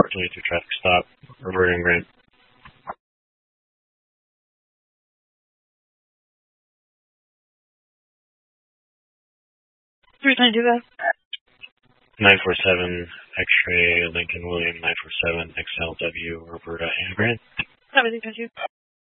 422 traffic stop, reverting Grant. 947 X-ray Lincoln William 947 XLW Roberta and Grant. 722.